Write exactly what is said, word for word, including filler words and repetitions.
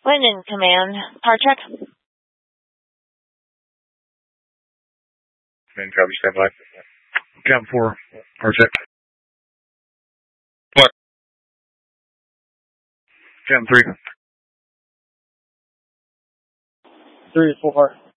Linden Command, power check. Command, copy, stand by. Cam four, power check. What? Cam three. Three is full heart.